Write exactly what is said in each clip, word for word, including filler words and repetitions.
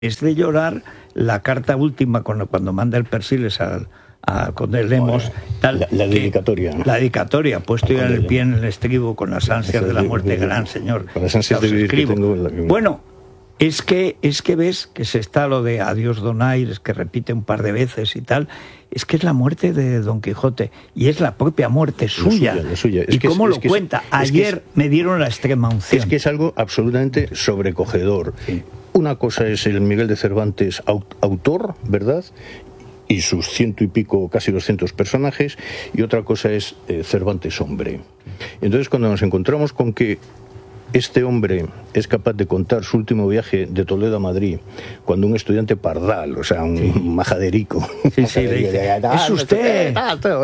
es de llorar la carta última cuando, cuando manda el Persiles al, a Conde de Lemos, bueno, tal, la, la dedicatoria, ¿no? La dedicatoria, puesto ya en el pie en el estribo con las ansias de la muerte, gran señor. Con las ansias de vivir que tengo en la... Bueno, es que, es que ves que se está lo de adiós donaires, que repite un par de veces y tal. Es que es la muerte de Don Quijote y es la propia muerte suya. Lo suya, lo suya. Es ¿Y que cómo es, lo es que cuenta? Es, Ayer es que es, me dieron la extrema unción. Es que es algo absolutamente sobrecogedor. Sí. Una cosa es el Miguel de Cervantes autor, ¿verdad?, y sus ciento y pico, casi doscientos personajes, y otra cosa es eh, Cervantes hombre. Entonces, cuando nos encontramos con que este hombre es capaz de contar su último viaje de Toledo a Madrid cuando un estudiante pardal, o sea, un sí. majaderico, sí, sí, le dice, es usted,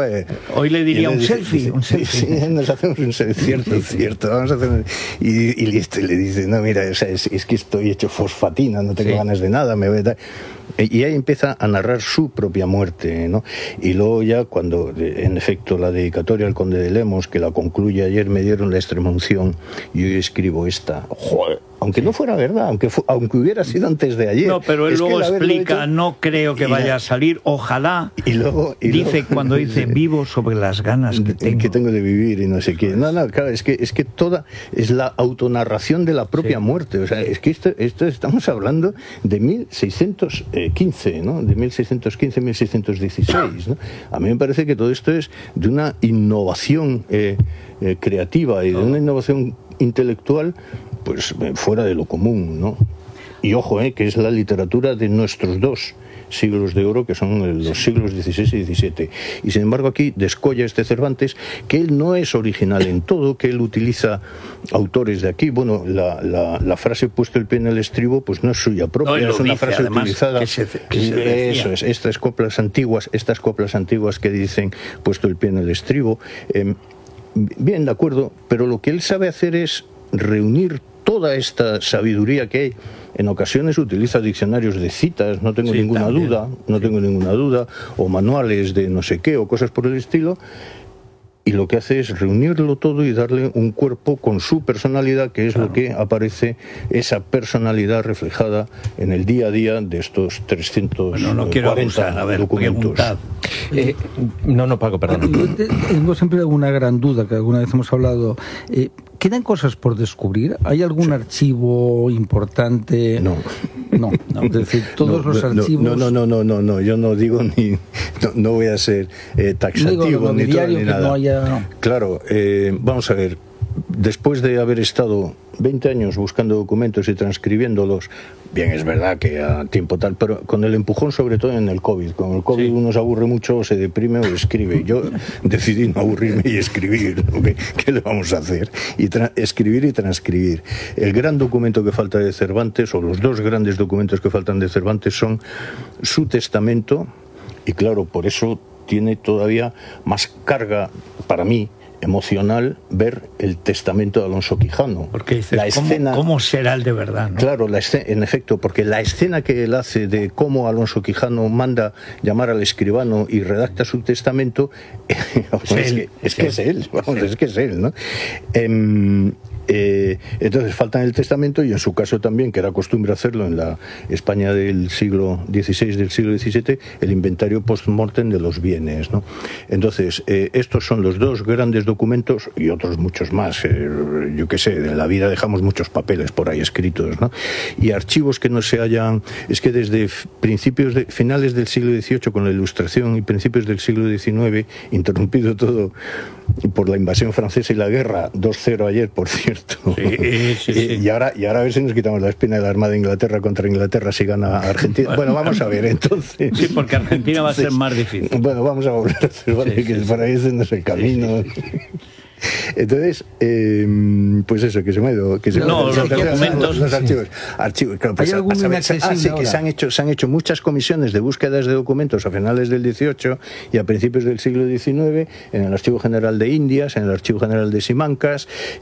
hoy le diría un selfie, un selfie. Sí, nos hacemos un selfie, cierto, cierto, vamos a hacer, y, y este le dice, no, mira, o sea, es, es que estoy hecho fosfatina, no tengo sí. ganas de nada, me voy a dar... Y ahí empieza a narrar su propia muerte, ¿no? Y luego ya cuando, en efecto, la dedicatoria al Conde de Lemos, que la concluye ayer, me dieron la extremunción, y hoy escribo esta. Joder, aunque no fuera verdad, aunque fu aunque hubiera sido antes de ayer. No, pero él es luego explica, hecho, no creo que vaya la, a salir, ojalá. Y luego, y dice, luego, cuando dice, vivo sobre las ganas que tengo. que tengo de vivir y no sé qué. No, no, claro, es que, es que toda, es la autonarración de la propia sí. muerte. O sea, es que esto, esto estamos hablando de mil seiscientos quince, ¿no? De mil seiscientos quince a mil seiscientos dieciséis, ¿no? A mí me parece que todo esto es de una innovación eh, eh, creativa y de una innovación intelectual pues fuera de lo común, ¿no? Y ojo, eh, que es la literatura de nuestros dos siglos de oro, que son los siglos dieciséis y diecisiete. Y sin embargo aquí descolla este Cervantes, que él no es original en todo, que él utiliza autores de aquí. Bueno, la, la, la frase puesto el pie en el estribo, pues no es suya propia, no, es una dice, frase además, utilizada. Que se, que se Eso es, estas coplas antiguas, estas coplas antiguas que dicen puesto el pie en el estribo. Eh, bien, de acuerdo, pero lo que él sabe hacer es reunir toda esta sabiduría que hay. En ocasiones utiliza diccionarios de citas, no tengo sí, ninguna también. duda, no sí. tengo ninguna duda, o manuales de no sé qué, o cosas por el estilo, y lo que hace es reunirlo todo y darle un cuerpo con su personalidad, que es claro. lo que aparece, esa personalidad reflejada en el día a día de estos trescientos cuarenta bueno, no quiero abusar, a ver, documentos. Eh, no, no, Paco, perdón. Tengo siempre una gran duda, que alguna vez hemos hablado. Eh, ¿Quedan cosas por descubrir? ¿Hay algún sí. archivo importante? No. No, no, es decir, todos no, los no, archivos... No, no, no, no, no, no, yo no digo ni... No, no voy a ser eh, taxativo no digo, ni, todo, ni nada. No haya, no. Claro, eh, vamos a ver, después de haber estado veinte años buscando documentos y transcribiéndolos, bien, es verdad que a tiempo tal, pero con el empujón sobre todo en el COVID. Con el COVID sí. uno se aburre mucho, se deprime o escribe. Yo decidí no aburrirme y escribir. ¿Okay? ¿Qué le vamos a hacer? Y escribir y transcribir. El gran documento que falta de Cervantes, o los dos grandes documentos que faltan de Cervantes, son su testamento, y claro, por eso tiene todavía más carga para mí emocional ver el testamento de Alonso Quijano. Porque dices, la escena, ¿cómo, ¿cómo será el de verdad? ¿no? Claro, la escena, en efecto, porque la escena que él hace de cómo Alonso Quijano manda llamar al escribano y redacta su testamento, es, es, que, es, que es él, vamos, es que es él, ¿no? Eh, Eh, entonces falta en el testamento, y en su caso también, que era costumbre hacerlo en la España del siglo dieciséis, del siglo diecisiete, el inventario post-mortem de los bienes, ¿no? Entonces, eh, estos son los dos grandes documentos, y otros muchos más. Eh, yo qué sé, en la vida dejamos muchos papeles por ahí escritos, ¿no? Y archivos que no se hayan... Es que desde principios de, finales del siglo dieciocho, con la Ilustración, y principios del siglo diecinueve, interrumpido todo por la invasión francesa y la guerra, dos cero ayer, por cierto. Sí, sí, sí. Y ahora, y ahora a ver si nos quitamos la espina de la Armada de Inglaterra contra Inglaterra si gana Argentina. Bueno, vamos a ver, entonces. Sí, porque Argentina entonces, va a ser más difícil. Bueno, vamos a volver a hacer, ¿vale? Sí, que sí, por ahí es el camino. Sí, sí. Entonces, eh, pues eso, que se me ha ido. Que se no, los, los documentos. Los archivos. archivos claro, pues, ¿Hay algún saber, ah, sí, que se han, hecho, se han hecho muchas comisiones de búsquedas de documentos a finales del dieciocho y a principios del siglo diecinueve en el Archivo General de Indias, en el Archivo General de Simancas.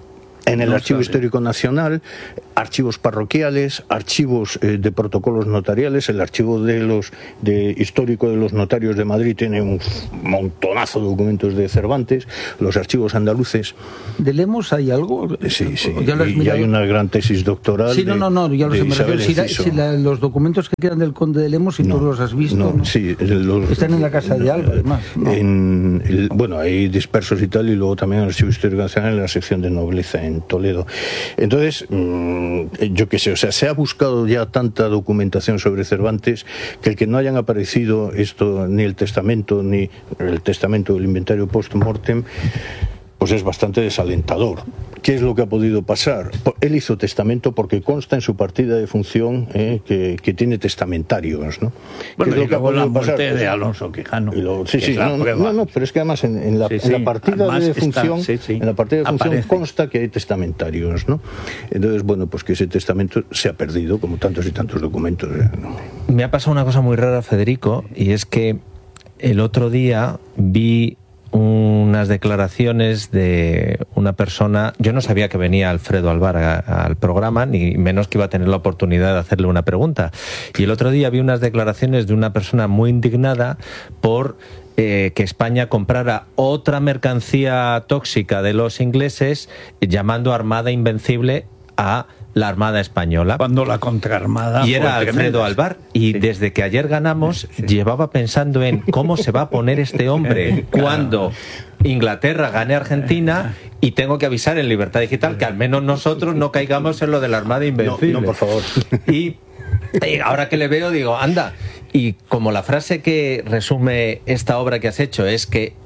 en el no Archivo sabe. Histórico Nacional, archivos parroquiales, archivos eh, de protocolos notariales. El archivo de los de histórico de los notarios de Madrid tiene un montonazo de documentos de Cervantes, los archivos andaluces. ¿De Lemos hay algo? Sí, sí. ¿Ya lo has Y, y mirado? hay una gran tesis doctoral. Sí, no, no, no, ya lo de sé, me refiero. Isabel Si, la- Enciso. si la- los documentos que quedan del conde de Lemos, si No, tú los has visto, no, ¿no? sí, los- Están en la casa de Alba, además, ¿no? En el- bueno, hay dispersos y tal, y luego también en el Archivo Histórico Nacional, en la sección de nobleza en Toledo. Entonces, mmm, yo qué sé, o sea, se ha buscado ya tanta documentación sobre Cervantes que el que no hayan aparecido esto, ni el testamento, ni el testamento del inventario post-mortem, pues es bastante desalentador. ¿Qué es lo que ha podido pasar? Él hizo testamento porque consta en su partida de función eh, que, que tiene testamentarios, ¿no? Bueno, ¿Qué es y luego la muerte Pues, de Alonso Quijano. y luego- sí, que sí, es la no, no, prueba. no, no, pero es que además en, en la, Sí, en la sí, partida además de está, función, sí, sí, en la partida de función aparece. consta que hay testamentarios, ¿no? Entonces, bueno, pues que ese testamento se ha perdido, como tantos y tantos documentos, eh, ¿no? Me ha pasado una cosa muy rara, Federico, y es que el otro día vi unas declaraciones de una persona. Yo no sabía que venía Alfredo Alvar a- al programa, ni menos que iba a tener la oportunidad de hacerle una pregunta. Y el otro día vi unas declaraciones de una persona muy indignada por eh, que España comprara otra mercancía tóxica de los ingleses, llamando Armada Invencible a la Armada Española. Cuando la contraarmada Y era fue Alfredo tremenda. Alvar. Y Sí. desde que ayer ganamos, llevaba pensando en cómo se va a poner este hombre cuando Inglaterra gane a Argentina, y tengo que avisar en Libertad Digital que al menos nosotros no caigamos en lo de la Armada Invencible. No, no, por favor. Y, y ahora que le veo, digo, anda. Y como la frase que resume esta obra que has hecho es que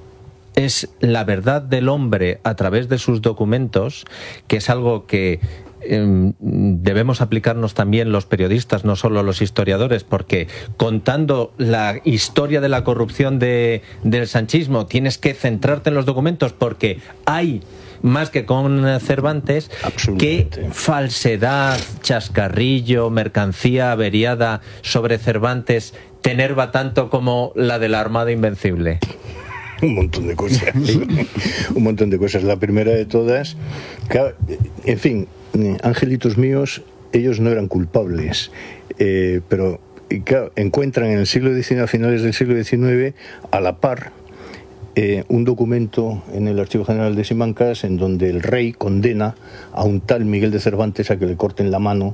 es la verdad del hombre a través de sus documentos, que es algo que eh, debemos aplicarnos también los periodistas, no solo los historiadores, porque contando la historia de la corrupción de, del sanchismo tienes que centrarte en los documentos, porque hay más que con Cervantes. ¿Qué falsedad, chascarrillo, mercancía averiada sobre Cervantes te enerva tanto como la de la Armada Invencible? Un montón de cosas. Un montón de cosas. La primera de todas, claro, en fin, angelitos míos, ellos no eran culpables, eh, pero claro, encuentran en el siglo diecinueve, a finales del siglo diecinueve, a la par, eh, un documento en el Archivo General de Simancas en donde el rey condena a un tal Miguel de Cervantes a que le corten la mano,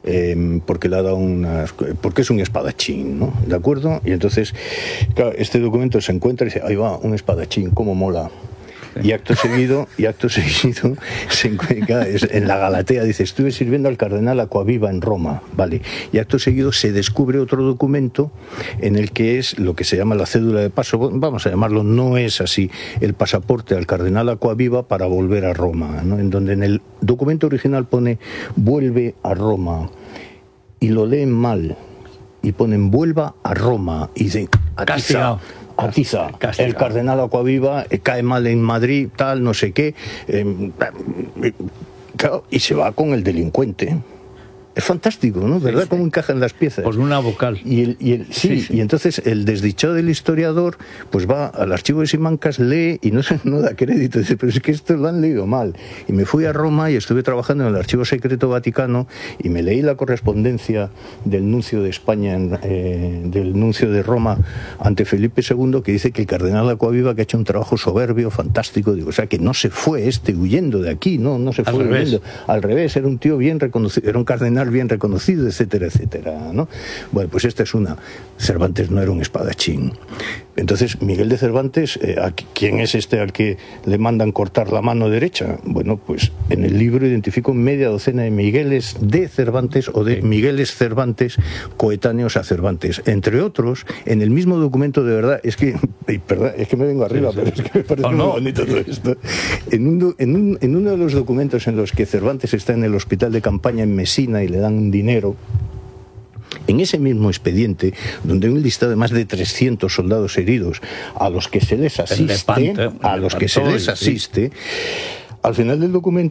Eh, porque le ha dado unas, porque es un espadachín, ¿no? ¿De acuerdo? Y entonces, claro, este documento se encuentra y dice, ahí va, un espadachín, cómo mola. Y acto seguido, y acto seguido se encuentra en la Galatea, dice, estuve sirviendo al cardenal Acquaviva en Roma, vale. Y acto seguido se descubre otro documento en el que es lo que se llama la cédula de paso, vamos a llamarlo, no es así, el pasaporte al cardenal Acquaviva para volver a Roma, ¿no? En donde en el documento original pone vuelve a Roma, y lo leen mal, y ponen vuelva a Roma, y dicen, Castigado. atiza, Castigado. el cardenal Acquaviva eh, cae mal en Madrid, tal, no sé qué, eh, eh, claro, y se va con el delincuente. Es fantástico, ¿no? ¿Verdad? Sí, sí. Cómo encajan las piezas. Por una vocal. Y, el, y, el, sí, Sí, sí. y entonces el desdichado del historiador pues va al archivo de Simancas, lee y no, se- no da crédito. Dice, pero es que esto lo han leído mal. Y me fui a Roma y estuve trabajando en el Archivo Secreto Vaticano y me leí la correspondencia del nuncio de España, en, eh, del nuncio de Roma ante Felipe segundo, que dice que el cardenal Acquaviva que ha hecho un trabajo soberbio, fantástico. Digo, o sea, que no se fue este huyendo de aquí, no, no se Al fue revés. huyendo. Al revés, era un tío bien reconocido, era un cardenal bien reconocido, etcétera, etcétera, ¿no? Bueno, pues esta es una. Cervantes no era un espadachín. Entonces, Miguel de Cervantes, eh, ¿a ¿quién es este al que le mandan cortar la mano derecha? Bueno, pues en el libro identifico media docena de Migueles de Cervantes o de Migueles Cervantes coetáneos a Cervantes. Entre otros, en el mismo documento, de verdad, es que, y perdón, es que me vengo arriba, Sí, sí. pero es que me parece Oh, muy no. bonito todo esto. En, un, do- en, un, en uno de los documentos en los que Cervantes está en el hospital de campaña en Mesina y le dan un dinero, en ese mismo expediente, donde hay un listado de más de trescientos soldados heridos a los que se les asiste, Lepanto, a los que se Lepanto, les sí. asiste, al final del documento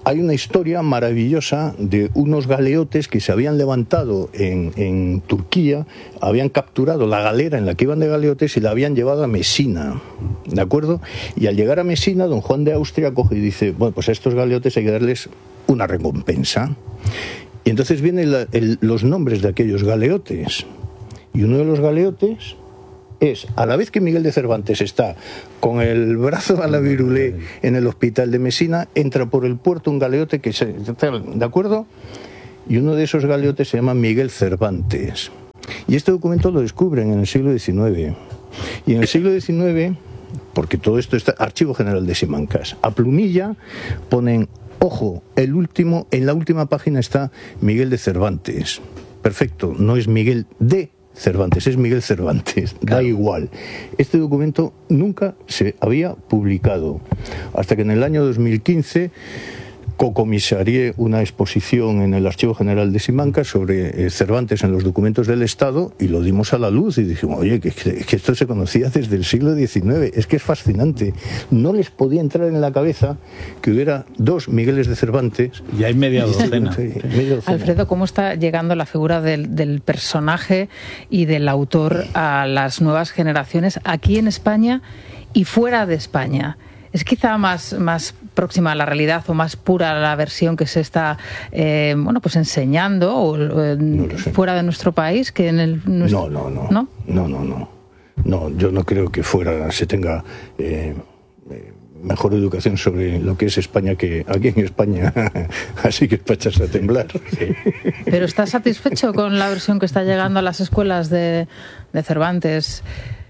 hay una historia maravillosa de unos galeotes que se habían levantado en, en Turquía, habían capturado la galera en la que iban de galeotes y la habían llevado a Mesina, ¿de acuerdo? Y al llegar a Mesina, don Juan de Austria coge y dice, bueno, pues a estos galeotes hay que darles una recompensa. Y entonces vienen la, el, los nombres de aquellos galeotes. Y uno de los galeotes es, a la vez que Miguel de Cervantes está con el brazo a la virulé en el hospital de Mesina, entra por el puerto un galeote que se... ¿De acuerdo? Y uno de esos galeotes se llama Miguel Cervantes. Y este documento lo descubren en el siglo diecinueve. Y en el siglo diecinueve, porque todo esto está... Archivo General de Simancas. A plumilla ponen, ojo, el último, en la última página está Miguel de Cervantes. Perfecto, no es Miguel de Cervantes, es Miguel Cervantes, da claro. Igual. Este documento nunca se había publicado, hasta que en el año dos mil quince cocomisarié una exposición en el Archivo General de Simancas sobre eh, Cervantes en los documentos del Estado y lo dimos a la luz y dijimos, oye, que, que esto se conocía desde el siglo diecinueve, es que es fascinante. No les podía entrar en la cabeza que hubiera dos Migueles de Cervantes. Y hay media docena. Sí, media docena. Alfredo, ¿cómo está llegando la figura del, del personaje y del autor a las nuevas generaciones aquí en España y fuera de España? ¿Es quizá más, más próxima a la realidad o más pura la versión que se está eh, bueno, pues enseñando o, eh, no fuera de nuestro país que en el nuestro... No, no, no. ¿No? No, no, no. No, yo no creo que fuera se tenga eh, mejor educación sobre lo que es España que aquí en España. Así que es para echarse a temblar. ¿Pero estás satisfecho con la versión que está llegando a las escuelas de, de Cervantes?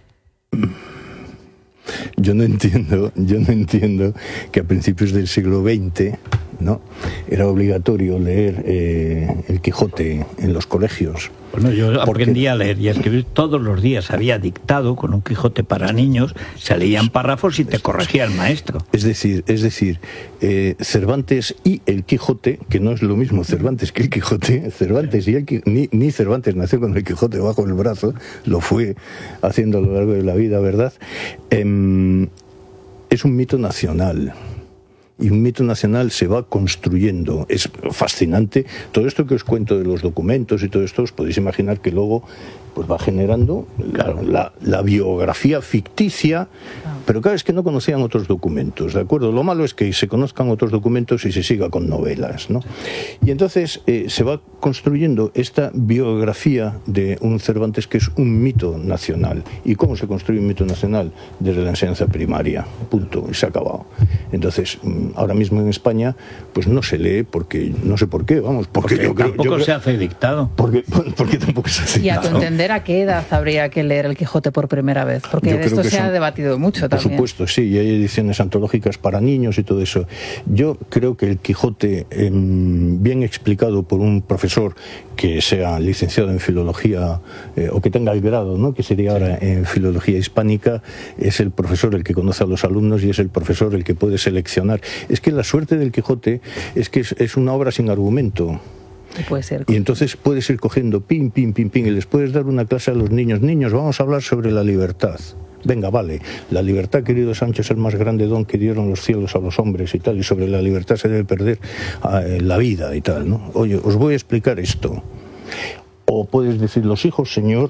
Yo no entiendo, yo no entiendo que a principios del siglo veinte, ¿no?, era obligatorio leer eh, el Quijote en los colegios. Bueno, yo aprendí a leer y a escribir todos los días. Había dictado con un Quijote para niños, se leían párrafos y te corregía el maestro. Es decir, es decir, eh, Cervantes y el Quijote, que no es lo mismo Cervantes que el Quijote, Cervantes y el Quijote, ni, ni Cervantes nació con el Quijote bajo el brazo, lo fue haciendo a lo largo de la vida, ¿verdad? Eh, es un mito nacional. Y un mito nacional se va construyendo. Es fascinante. Todo esto que os cuento de los documentos y todo esto, os podéis imaginar que luego pues va generando claro, la, la biografía ficticia, pero claro, es que no conocían otros documentos, ¿de acuerdo? Lo malo es que se conozcan otros documentos y se siga con novelas, ¿no? Y entonces eh, se va construyendo esta biografía de un Cervantes que es un mito nacional. ¿Y cómo se construye un mito nacional? Desde la enseñanza primaria, punto, y se ha acabado. Entonces, ahora mismo en España, pues no se lee, porque no sé por qué, vamos, porque, porque yo creo, tampoco yo creo, se hace dictado. Porque, porque tampoco se hace Y a tu entender, ¿a qué edad habría que leer el Quijote por primera vez? Porque de esto se son, ha debatido mucho por también. Por supuesto, sí, y hay ediciones antológicas para niños y todo eso. Yo creo que el Quijote, eh, bien explicado por un profesor que sea licenciado en filología eh, o que tenga el grado, ¿no?, que sería ahora en filología hispánica, es el profesor el que conoce a los alumnos y es el profesor el que puede seleccionar. Es que la suerte del Quijote es que es, es una obra sin argumento. Puede ser. Y entonces puedes ir cogiendo pim, pim, pim, pim, y les puedes dar una clase a los niños. Niños, vamos a hablar sobre la libertad. Venga, vale, la libertad, querido Sancho, es el más grande don que dieron los cielos a los hombres y tal, y sobre la libertad se debe perder eh, la vida y tal, ¿no? Oye, os voy a explicar esto. O puedes decir, los hijos, señor,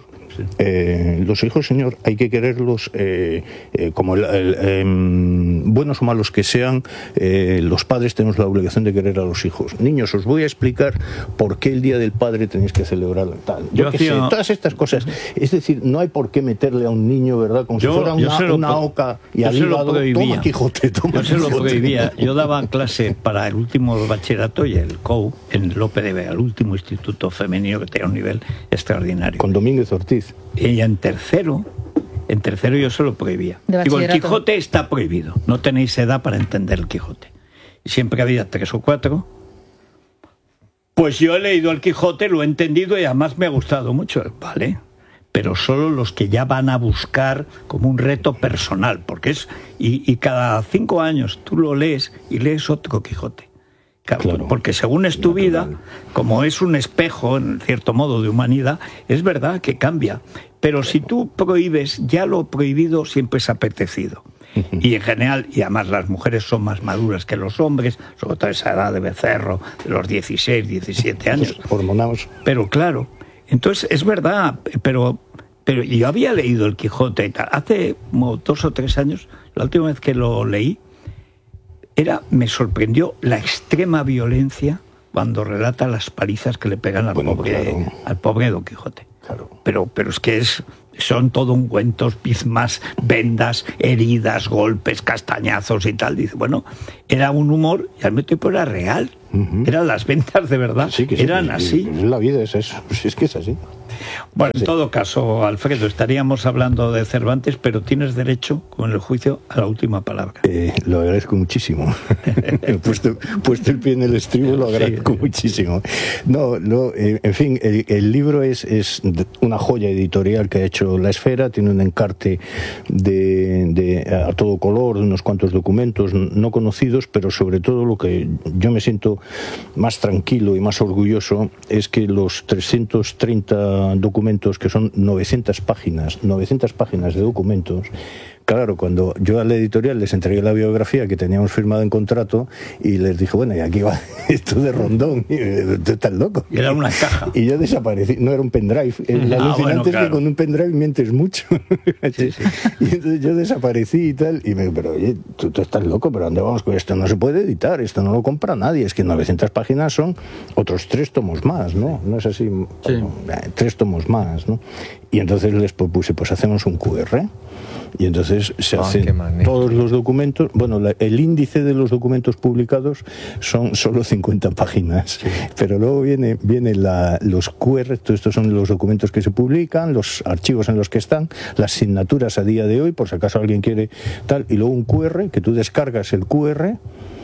eh, los hijos, señor, hay que quererlos eh, eh, como el, el, eh, buenos o malos que sean, eh, los padres tenemos la obligación de querer a los hijos. Niños, os voy a explicar por qué el Día del Padre tenéis que celebrar tal. Yo, yo que hacía... sé, todas estas cosas. Es decir, no hay por qué meterle a un niño, ¿verdad? Como yo, si fuera una, una pro... oca y al hígado, toma Quijote, toma Yo se Quijote. lo prohibía. Yo daba clase para el último bachillerato y el C O U en Lope de Vega, el último instituto femenino que tenía un nivel extraordinario. Con Domínguez Ortiz. Y en tercero, en tercero yo se lo prohibía. Digo, el Quijote está prohibido. No tenéis edad para entender el Quijote. Y siempre había tres o cuatro. Pues yo he leído el Quijote, lo he entendido y además me ha gustado mucho. Vale, pero solo los que ya van a buscar como un reto personal, porque es y, y cada cinco años tú lo lees y lees otro Quijote. Claro, claro, porque según es tu vida, como es un espejo, en cierto modo, de humanidad, es verdad que cambia. Pero si tú prohíbes, ya lo prohibido siempre es apetecido. Y en general, y además las mujeres son más maduras que los hombres, sobre todo esa edad de becerro, de los dieciséis, diecisiete años. Hormonados. Pero claro, entonces es verdad, pero, pero yo había leído el Quijote y tal, hace como dos o tres años, la última vez que lo leí, era, me sorprendió la extrema violencia cuando relata las palizas que le pegan al, bueno, pobre, claro. al pobre Don Quijote. Claro. Pero, pero es que es, son todo ungüentos, pismas, vendas, heridas, golpes, castañazos y tal. Dice, bueno, era un humor y al mismo tiempo era real. Uh-huh. Eran las ventas de verdad, sí, que sí, eran que, así. Que la vida es eso, es que es así. Bueno, sí. En todo caso, Alfredo, estaríamos hablando de Cervantes, pero tienes derecho, con el juicio, a la última palabra. Eh, lo agradezco muchísimo. puesto, puesto el pie en el estribo, lo agradezco sí. muchísimo. No, no eh, en fin, el, el libro es, es una joya editorial que ha hecho La Esfera, tiene un encarte de, de, a todo color, de unos cuantos documentos no conocidos, pero sobre todo lo que yo me siento más tranquilo y más orgulloso es que los trescientos treinta documentos, que son novecientas páginas, novecientas páginas de documentos. Claro, cuando yo a la editorial les entregué la biografía que teníamos firmado en contrato y les dije, bueno, y aquí va esto de Rondón, y, tú estás loco. Y era una caja. Y yo desaparecí, no era un pendrive. El ah, alucinante bueno, claro. es que con un pendrive mientes mucho. Sí, sí. Y entonces yo desaparecí y tal, y me digo, pero oye, tú, tú estás loco, pero ¿dónde vamos con esto? No se puede editar, esto no lo compra nadie, es que novecientas páginas son otros tres tomos más, ¿no? No es así, sí. tres tomos más, ¿no? Y entonces les propuse, pues hacemos un cu erre. Y entonces se oh, hacen todos los documentos. Bueno, la, el índice de los documentos publicados son solo cincuenta páginas, sí. Pero luego viene, viene la, los cu erre, estos son los documentos que se publican, los archivos en los que están, las asignaturas a día de hoy, por si acaso alguien quiere tal, y luego un cu erre, que tú descargas el cu erre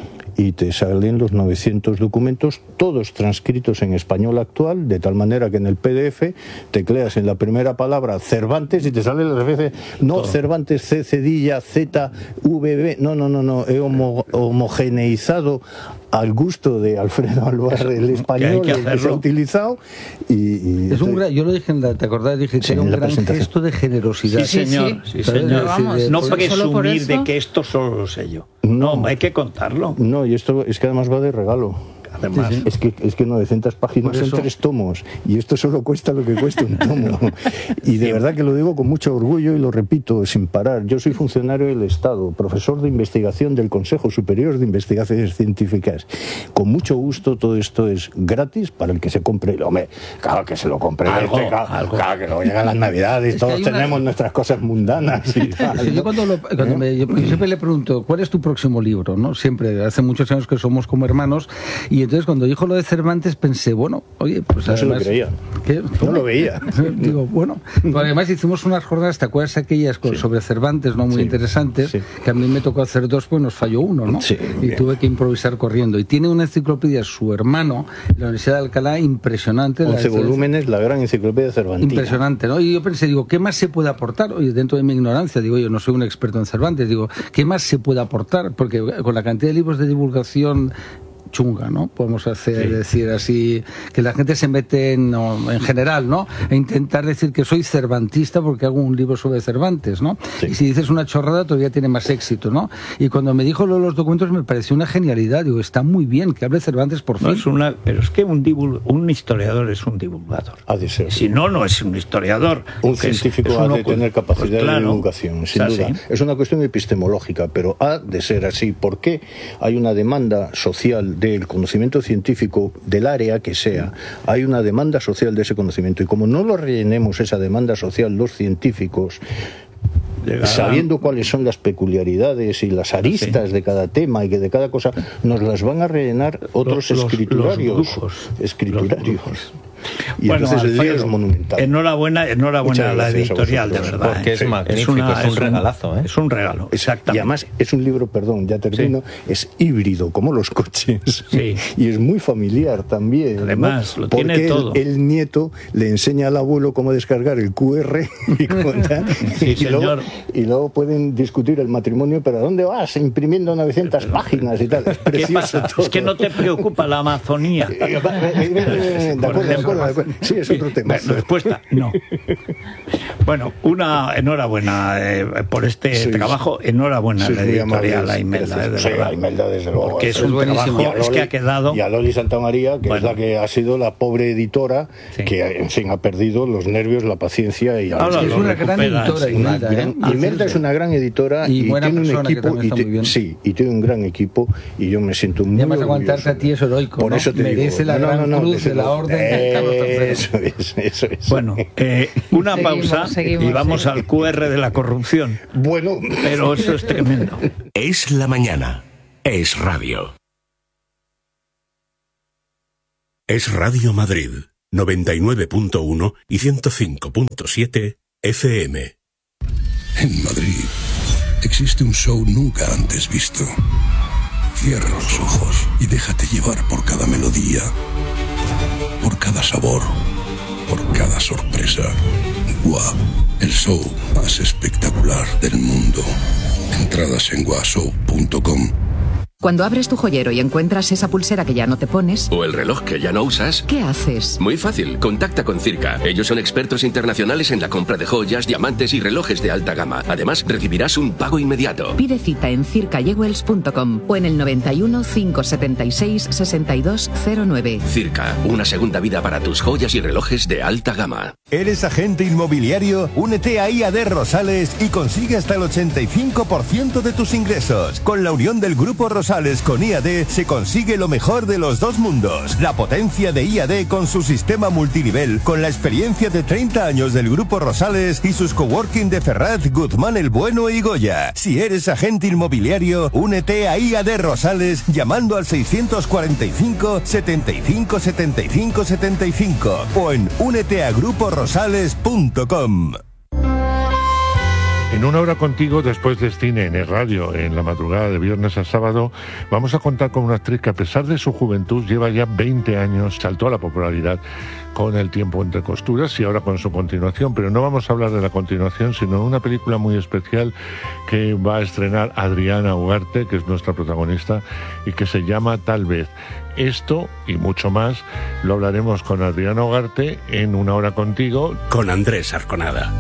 y te salen los novecientos documentos, todos transcritos en español actual, de tal manera que en el pe de efe tecleas en la primera palabra Cervantes y te sale las veces, no todo. Cervantes, C, cedilla, Z, V, B, no, no, no, no, he homo, homogeneizado al gusto de Alfredo Alvar el español que, que se ha utilizado y, y es un gran, yo lo dije en la, ¿te acordás? Dije que sí, era un gran gesto de generosidad. Sí, señor, sí, sí, sí señor. Vamos, no presumir de que esto solo lo sé yo. No, no, hay que contarlo. No, y esto es que además va de regalo. Además, sí, sí. Es, que, es que novecientas páginas son tres tomos y esto solo cuesta lo que cuesta un tomo. Y de sí. verdad que lo digo con mucho orgullo y lo repito sin parar. Yo soy funcionario del Estado, profesor de investigación del Consejo Superior de Investigaciones Científicas. Con mucho gusto, todo esto es gratis para el que se compre. Hombre, claro que se lo compre. Algo, este, claro, algo. claro que luego llegan las Navidades, es todos tenemos una... nuestras cosas mundanas. Y tal, sí, ¿no? Yo cuando, lo, cuando ¿Eh? me, yo siempre le pregunto, ¿cuál es tu próximo libro? ¿No? Siempre, hace muchos años que somos como hermanos. Y entonces cuando dijo lo de Cervantes pensé, bueno, oye, pues no además... se lo creía. ¿Qué? No lo veía. Digo, bueno, pues además hicimos unas jornadas, ¿te acuerdas aquellas sí. sobre Cervantes, no muy sí. interesantes? Sí. Que a mí me tocó hacer dos, pues nos falló uno, ¿no? Sí, y bien. tuve que improvisar corriendo. Y tiene una enciclopedia, su hermano, en la Universidad de Alcalá, impresionante. once volúmenes, la gran enciclopedia cervantina. Impresionante, ¿no? Y yo pensé, digo, ¿qué más se puede aportar? Oye, dentro de mi ignorancia, digo, yo no soy un experto en Cervantes, digo, ¿qué más se puede aportar? Porque con la cantidad de libros de divulgación chunga, ¿no? Podemos hacer, sí. decir así, que la gente se mete en, no, en general, ¿no? E intentar decir que soy cervantista porque hago un libro sobre Cervantes, ¿no? Sí. Y si dices una chorrada todavía tiene más éxito, ¿no? Y cuando me dijo lo de los documentos me pareció una genialidad, digo, está muy bien que hable Cervantes por fin. No es una, pero es que un, divul, un historiador es un divulgador. Ha de ser. Si no, no es un historiador. Un científico es, es ha de tener capacidad pues, claro, de divulgación, sin o sea, duda. Sí. Es una cuestión epistemológica, pero ha de ser así. ¿Por qué hay una demanda social del conocimiento científico del área que sea? Hay una demanda social de ese conocimiento y como no lo rellenemos esa demanda social los científicos, llegarán, sabiendo cuáles son las peculiaridades y las aristas sí. de cada tema y que de cada cosa nos las van a rellenar otros los, escriturarios los brujos, escriturarios los y bueno, entonces el día es monumental. Enhorabuena, enhorabuena a la editorial, de verdad. Porque ¿eh? es sí. magnífico, es, una, es un regalazo. ¿eh? Es un regalo, exactamente. Y además es un libro, perdón, ya termino, sí. es híbrido, como los coches. Sí. Y es muy familiar también. Además, ¿no? lo Porque tiene todo. El, el nieto le enseña al abuelo cómo descargar el cu erre y, contar, sí, y, luego, y luego pueden discutir el matrimonio, pero ¿a dónde vas? Imprimiendo novecientas pero, páginas y tal. Es precioso todo. Es que no te preocupa la Amazonía. De acuerdo, acuerdo, de acuerdo. Sí, es otro tema. La respuesta, no. Bueno, una enhorabuena eh, por este sí, trabajo, enhorabuena sí, la editorial a Imelda, eh, de sí, verdad. a Imelda, desde luego. Porque es, es un trabajo Loli, es que ha quedado... Y a Loli Santamaría, que bueno. es la que ha sido la pobre editora, sí. que, en fin, ha perdido los nervios, la paciencia y... Ahora, es una gran editora, sí. Imelda. ¿eh? Imelda es una gran editora y, y tiene un equipo... Y te, sí, y tiene un gran equipo y yo me siento muy orgulloso. Aguantarte a ti es heroico, por ¿no? eso te merece digo, la no, gran no, no, cruz de la orden de Carlos tercero. Eso es, eso es. Bueno, eh, una seguimos, pausa seguimos, y vamos seguimos. al Q R de la corrupción. Bueno, pero eso es tremendo. Es la mañana. Es radio. Es Radio Madrid, noventa y nueve punto uno y ciento cinco punto siete F M. En Madrid existe un show nunca antes visto. Cierra los ojos y déjate llevar por cada melodía, por cada sabor, por cada sorpresa. Gua, el show más espectacular del mundo. Entradas en gua show punto com. Cuando abres tu joyero y encuentras esa pulsera que ya no te pones... O el reloj que ya no usas... ¿Qué haces? Muy fácil, contacta con Circa. Ellos son expertos internacionales en la compra de joyas, diamantes y relojes de alta gama. Además, recibirás un pago inmediato. Pide cita en circa jewels punto com o en el noventa y uno, cinco setenta y seis, sesenta y dos cero nueve. Circa, una segunda vida para tus joyas y relojes de alta gama. ¿Eres agente inmobiliario? Únete a I A D Rosales y consigue hasta el ochenta y cinco por ciento de tus ingresos. Con la unión del Grupo Rosales con I A D se consigue lo mejor de los dos mundos. La potencia de I A D con su sistema multinivel, con la experiencia de treinta años del Grupo Rosales y sus coworking de Ferraz, Guzmán el Bueno y Goya. Si eres agente inmobiliario, únete a I A D Rosales llamando al seiscientos cuarenta y cinco, setenta y cinco, setenta y cinco, setenta y cinco o en únete a grupo rosales punto com. En Una Hora Contigo, después de cine en el radio, en la madrugada de viernes a sábado, vamos a contar con una actriz que, a pesar de su juventud, lleva ya veinte años, saltó a la popularidad con El tiempo entre costuras y ahora con su continuación. Pero no vamos a hablar de la continuación, sino de una película muy especial que va a estrenar Adriana Ugarte, que es nuestra protagonista, y que se llama Tal vez. Esto y mucho más lo hablaremos con Adriana Ugarte en Una Hora Contigo, con Andrés Arconada.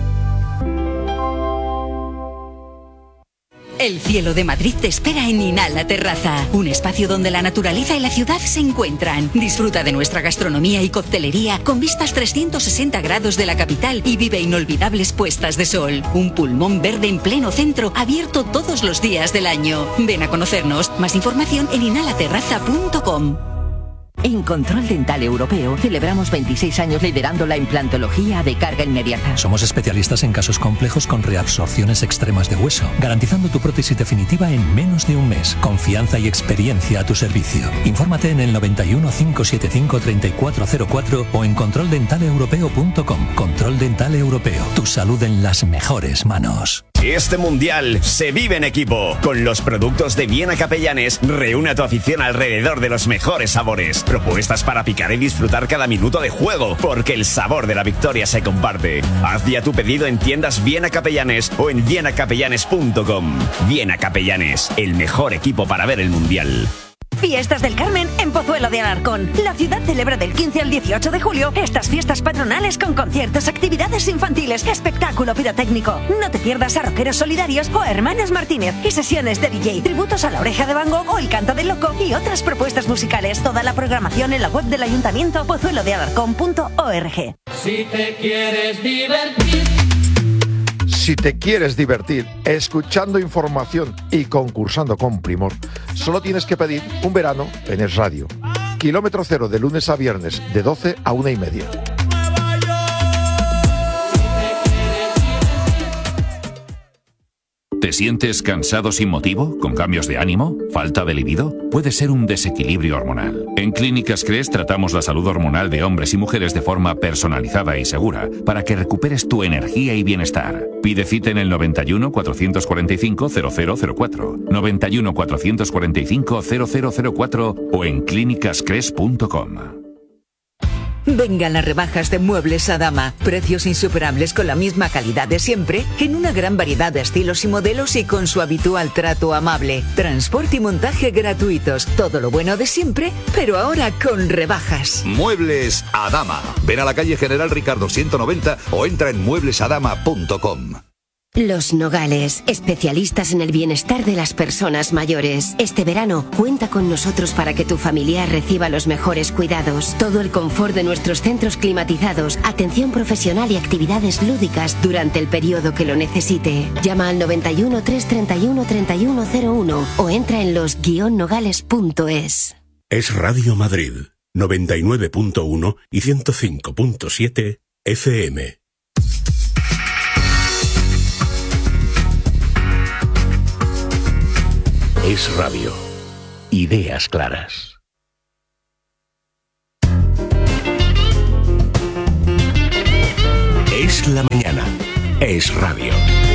El cielo de Madrid te espera en Inhala Terraza, un espacio donde la naturaleza y la ciudad se encuentran. Disfruta de nuestra gastronomía y coctelería con vistas trescientos sesenta grados de la capital y vive inolvidables puestas de sol. Un pulmón verde en pleno centro, abierto todos los días del año. Ven a conocernos. Más información en inhala terraza punto com. En Control Dental Europeo celebramos veintiséis años liderando la implantología de carga inmediata. Somos especialistas en casos complejos con reabsorciones extremas de hueso, garantizando tu prótesis definitiva en menos de un mes. Confianza y experiencia a tu servicio. Infórmate en el noventa y uno, cinco setenta y cinco, treinta y cuatro cero cuatro o en control dental europeo punto com. Control Dental Europeo. Tu salud en las mejores manos. Este mundial se vive en equipo. Con los productos de Viena Capellanes, reúne a tu afición alrededor de los mejores sabores. Propuestas para picar y disfrutar cada minuto de juego, porque el sabor de la victoria se comparte. Haz ya tu pedido en tiendas Viena Capellanes o en viena capellanes punto com. Viena Capellanes, el mejor equipo para ver el mundial. Fiestas del Carmen en Pozuelo de Alarcón. La ciudad celebra del quince al dieciocho de julio estas fiestas patronales con conciertos, actividades infantiles, espectáculo pirotécnico. No te pierdas a Rockeros Solidarios o a Hermanas Martínez y sesiones de D J, tributos a La Oreja de Van Gogh o El Canto del Loco y otras propuestas musicales. Toda la programación en la web del Ayuntamiento pozuelo de alarcón punto org. Si te quieres divertir. Si te quieres divertir escuchando información y concursando con primor, solo tienes que pedir un verano en Es Radio. Kilómetro cero de lunes a viernes de doce a una y media. ¿Te sientes cansado sin motivo? ¿Con cambios de ánimo? ¿Falta de libido? Puede ser un desequilibrio hormonal. En Clínicas Cres tratamos la salud hormonal de hombres y mujeres de forma personalizada y segura para que recuperes tu energía y bienestar. Pide cita en el noventa y uno, cuatrocientos cuarenta y cinco, cero cero cero cuatro, noventa y uno, cuatrocientos cuarenta y cinco, cero cero cero cuatro o en clínicas cres punto com. Vengan las rebajas de Muebles Adama. Precios insuperables con la misma calidad de siempre, en una gran variedad de estilos y modelos y con su habitual trato amable. Transporte y montaje gratuitos. Todo lo bueno de siempre, pero ahora con rebajas. Muebles Adama. Ven a la calle General Ricardo ciento noventa o entra en muebles adama punto com. Los Nogales, especialistas en el bienestar de las personas mayores. Este verano, cuenta con nosotros para que tu familiar reciba los mejores cuidados. Todo el confort de nuestros centros climatizados, atención profesional y actividades lúdicas durante el periodo que lo necesite. Llama al noventa y uno, trescientos treinta y uno, treinta y uno cero uno o entra en los guion nogales punto es. Es Radio Madrid, noventa y nueve punto uno y ciento cinco punto siete F M. Es Radio. Ideas claras. Es la mañana. Es Radio.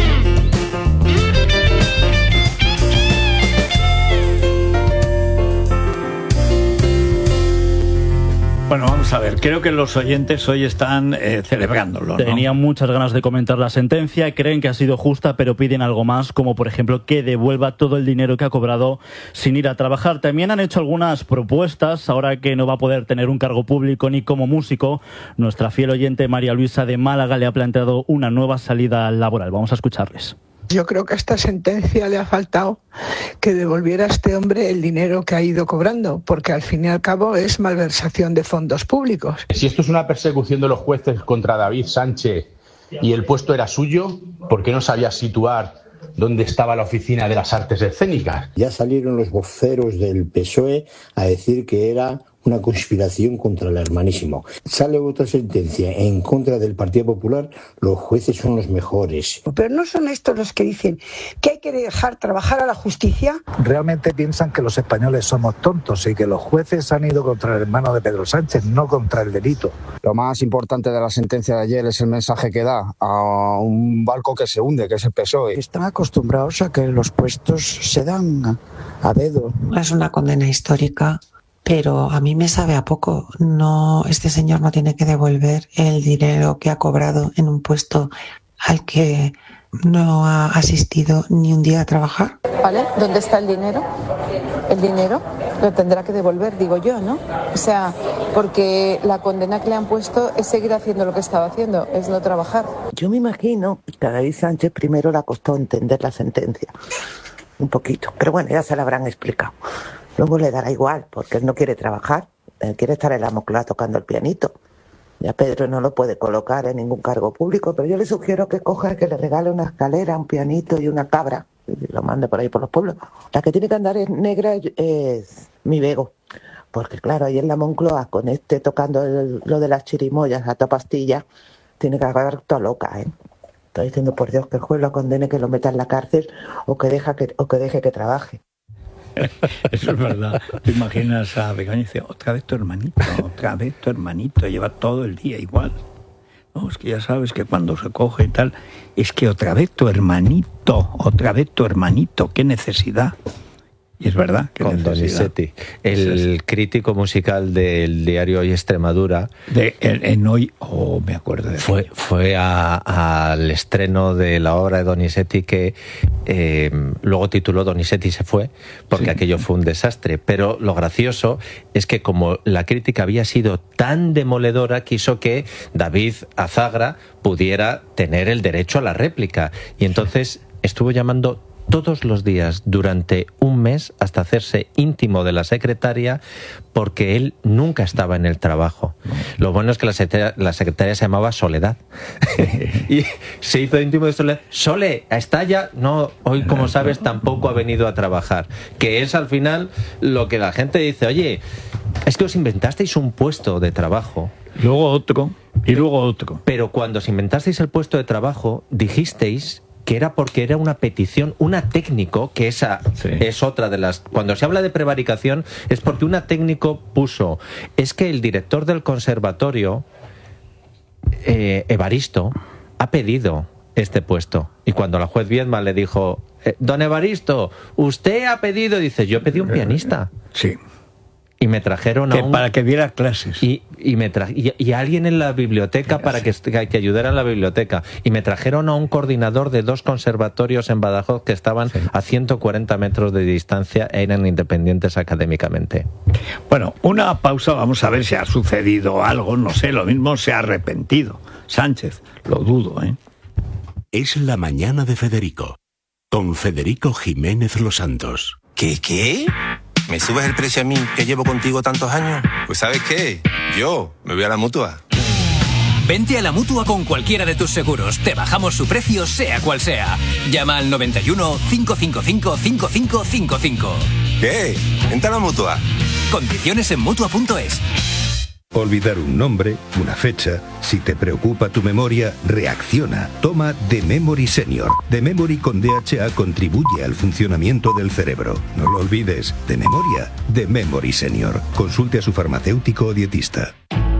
Bueno, vamos a ver, creo que los oyentes hoy están eh, celebrándolo, ¿no? Tenían muchas ganas de comentar la sentencia, creen que ha sido justa, pero piden algo más, como por ejemplo que devuelva todo el dinero que ha cobrado sin ir a trabajar. También han hecho algunas propuestas, ahora que no va a poder tener un cargo público ni como músico. Nuestra fiel oyente María Luisa de Málaga le ha planteado una nueva salida laboral. Vamos a escucharles. Yo creo que a esta sentencia le ha faltado que devolviera a este hombre el dinero que ha ido cobrando, porque al fin y al cabo es malversación de fondos públicos. Si esto es una persecución de los jueces contra David Sánchez y el puesto era suyo, ¿por qué no sabía situar dónde estaba la oficina de las artes escénicas? Ya salieron los voceros del P S O E a decir que era una conspiración contra el hermanísimo. Sale otra sentencia en contra del Partido Popular, los jueces son los mejores. Pero no son estos los que dicen que hay que dejar trabajar a la justicia. Realmente piensan que los españoles somos tontos y que los jueces han ido contra el hermano de Pedro Sánchez, no contra el delito. Lo más importante de la sentencia de ayer es el mensaje que da a un barco que se hunde, que es el P S O E. Están acostumbrados a que los puestos se dan a dedo. Es una condena histórica, pero a mí me sabe a poco. No, este señor no tiene que devolver el dinero que ha cobrado en un puesto al que no ha asistido ni un día a trabajar. ¿Vale? ¿Dónde está el dinero? El dinero lo tendrá que devolver, digo yo, ¿no? O sea, porque la condena que le han puesto es seguir haciendo lo que estaba haciendo, es no trabajar. Yo me imagino que a David Sánchez primero le costó entender la sentencia. Un poquito. Pero bueno, ya se la habrán explicado. Luego le dará igual, porque él no quiere trabajar, él quiere estar en la Moncloa tocando el pianito. Ya Pedro no lo puede colocar en ningún cargo público, pero yo le sugiero que coja, que le regale una escalera, un pianito y una cabra, y lo mande por ahí por los pueblos. La que tiene que andar es negra es mi Bego, porque claro, ahí en la Moncloa, con este tocando el, lo de las chirimoyas a toda pastilla, tiene que acabar toda loca, ¿eh? Estoy diciendo, por Dios, que el juez lo condene, que lo meta en la cárcel o que, deja que, o que deje que trabaje. Eso es verdad. Te imaginas a Begoña y dice, otra vez tu hermanito, otra vez tu hermanito, lleva todo el día igual. No, es que ya sabes que cuando se coge y tal, es que otra vez tu hermanito, otra vez tu hermanito, qué necesidad. Y es verdad que con Donizetti, el es crítico musical del diario Hoy Extremadura, de en, en Hoy, oh, me acuerdo de fue fue a, al estreno de la obra de Donizetti, que eh, luego tituló Donizetti se fue, porque sí, aquello fue un desastre. Pero lo gracioso es que como la crítica había sido tan demoledora, quiso que David Azagra pudiera tener el derecho a la réplica, y entonces estuvo llamando todos los días durante un mes hasta hacerse íntimo de la secretaria, porque él nunca estaba en el trabajo. Lo bueno es que la secretaria, la secretaria se llamaba Soledad y se hizo íntimo de Soledad. Sole, ¿está ya? No, hoy como sabes tampoco ha venido a trabajar, que es al final lo que la gente dice. Oye, es que os inventasteis un puesto de trabajo, luego otro y luego otro, pero cuando os inventasteis el puesto de trabajo dijisteis que era porque era una petición, una técnico, que esa sí. es otra de las... Cuando se habla de prevaricación es porque una técnico puso, es que el director del conservatorio, eh, Evaristo, ha pedido este puesto. Y cuando la juez Viedma le dijo, eh, don Evaristo, usted ha pedido, dice, yo pedí un pianista. Sí. y me trajeron que a un... para que diera clases. Y, y, me tra... y, y alguien en la biblioteca para que, que ayudara en la biblioteca. Y me trajeron a un coordinador de dos conservatorios en Badajoz que estaban sí. a ciento cuarenta metros de distancia e eran independientes académicamente. Bueno, una pausa, vamos a ver si ha sucedido algo, no sé, lo mismo se ha arrepentido. Sánchez, lo dudo, ¿eh? Es la mañana de Federico, con Federico Jiménez Los Santos. ¿Qué, qué? ¿Me subes el precio a mí, que llevo contigo tantos años? Pues ¿sabes qué? Yo me voy a la Mutua. Vente a la Mutua con cualquiera de tus seguros. Te bajamos su precio, sea cual sea. Llama al noventa y uno, cinco cinco cinco, cinco cinco cinco cinco. ¿Qué? Vente a la Mutua. Condiciones en Mutua punto es. Olvidar un nombre, una fecha. Si te preocupa tu memoria, reacciona. Toma The Memory Senior. The Memory con D H A contribuye al funcionamiento del cerebro. No lo olvides. De memoria, The Memory Senior. Consulte a su farmacéutico o dietista.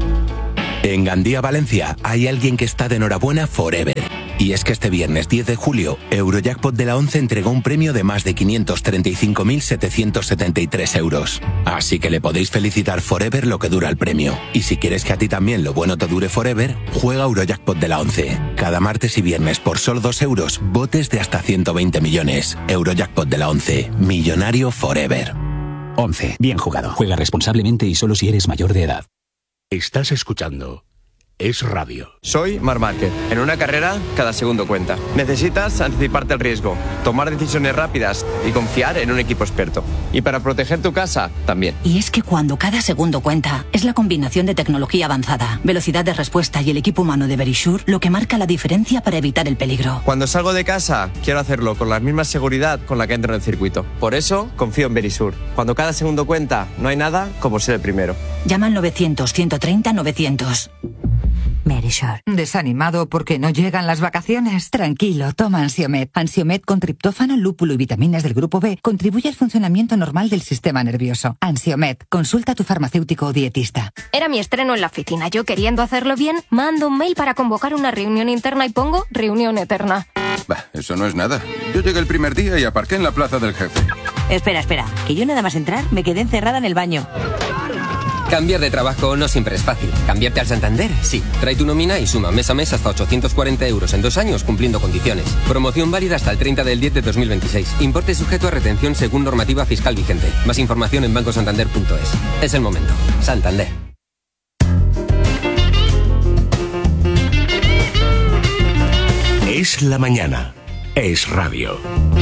En Gandía, Valencia, hay alguien que está de enhorabuena forever. Y es que este viernes diez de julio, Eurojackpot de la once entregó un premio de más de quinientos treinta y cinco mil setecientos setenta y tres euros. Así que le podéis felicitar forever lo que dura el premio. Y si quieres que a ti también lo bueno te dure forever, juega Eurojackpot de la once. Cada martes y viernes por solo dos euros, botes de hasta ciento veinte millones. Eurojackpot de la once. Millonario forever. once. Bien jugado. Juega responsablemente y solo si eres mayor de edad. Estás escuchando Es Radio. Soy Marc Márquez. En una carrera, cada segundo cuenta. Necesitas anticiparte al riesgo, tomar decisiones rápidas y confiar en un equipo experto. Y para proteger tu casa, también. Y es que cuando cada segundo cuenta, es la combinación de tecnología avanzada, velocidad de respuesta y el equipo humano de Verisure lo que marca la diferencia para evitar el peligro. Cuando salgo de casa, quiero hacerlo con la misma seguridad con la que entro en el circuito. Por eso, confío en Verisure. Cuando cada segundo cuenta, no hay nada como ser el primero. Llama al novecientos, ciento treinta, novecientos. Verisure. ¿Desanimado porque no llegan las vacaciones? Tranquilo, toma Ansiomed. Ansiomed con triptófano, lúpulo y vitaminas del grupo B contribuye al funcionamiento normal del sistema nervioso. Ansiomed, consulta a tu farmacéutico o dietista. Era mi estreno en la oficina. Yo, queriendo hacerlo bien, mando un mail para convocar una reunión interna y pongo reunión eterna. Bah, eso no es nada. Yo llegué el primer día y aparqué en la plaza del jefe. Espera, espera, que yo nada más entrar me quedé encerrada en el baño. Cambiar de trabajo no siempre es fácil. ¿Cambiarte al Santander? Sí. Trae tu nómina y suma mes a mes hasta ochocientos cuarenta euros en dos años cumpliendo condiciones. Promoción válida hasta el treinta del diez de dos mil veintiséis. Importe sujeto a retención según normativa fiscal vigente. Más información en banco santander punto es. Es el momento. Santander. Es la mañana. Es Radio.